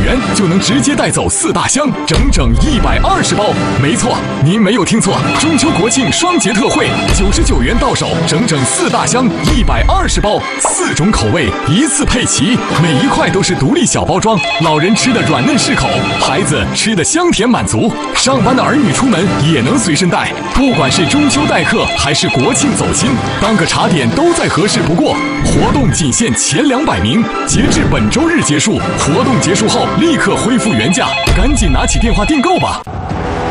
元就能直接带走4大箱，整整120包。没错，您没有听错，中秋国庆双节特惠，99元到手，整整4大箱120包，4种口味一次配齐，每一块都是独立小包装，老人吃的软嫩适口，孩子吃的香甜满足，上班的儿女出门也能随身带。不管是中秋待客还是国庆走亲，当个茶点都再合适不过。活动仅限前200名，截至本周日结束，活动结束后立刻恢复原价，赶紧拿起电话订购吧。